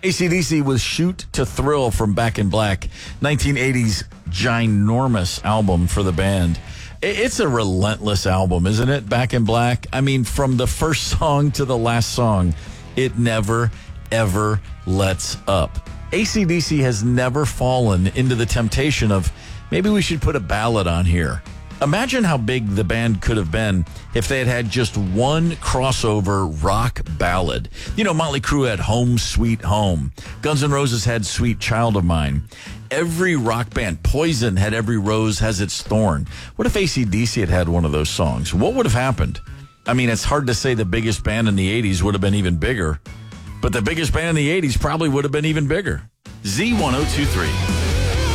AC/DC was Shoot to Thrill from Back in Black, 1980's ginormous album for the band. It's a relentless album, isn't it? Back in Black. I mean, from the first song to the last song, it never, ever lets up. AC/DC has never fallen into the temptation of maybe we should put a ballad on here. Imagine how big the band could have been if they had had just one crossover rock ballad. You know, Motley Crue had Home Sweet Home. Guns N' Roses had Sweet Child of Mine. Every rock band, Poison had Every Rose Has Its Thorn. What if AC/DC had had one of those songs? What would have happened? I mean, it's hard to say the biggest band in the 80s would have been even bigger, but the biggest band in the 80s probably would have been even bigger. Z1023.